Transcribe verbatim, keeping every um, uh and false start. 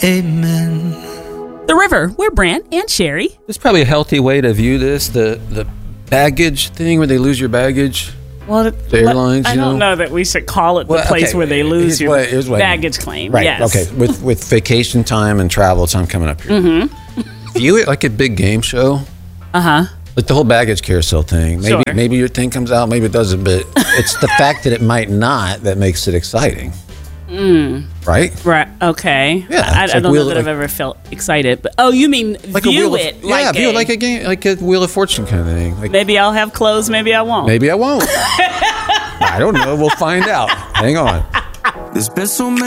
amen. The River. We're Brant and Sherry. There's probably a healthy way to view this, the the baggage thing where they lose your baggage. Well, the airlines, I you don't know? know that we should call it the Well, place okay, where they lose here's your what- here's what I mean. baggage claim. Right. Yes. Okay. With with vacation time and travel time coming up here. Mm-hmm. View it like a big game show. Uh huh. Like the whole baggage carousel thing. Maybe Sure. maybe your thing comes out, maybe it doesn't, but it's the fact that it might not that makes it exciting. Mm. Right? Right. Okay. Yeah, I, I it's don't like know Wheel- that I've like- ever felt excited, but oh, you mean Like view a wheel it of, like yeah, view a, it like a game, like a Wheel of Fortune kind of thing. Like maybe I'll have clothes, maybe I won't. maybe I won't. I don't know. We'll find out. Hang on. There's been so many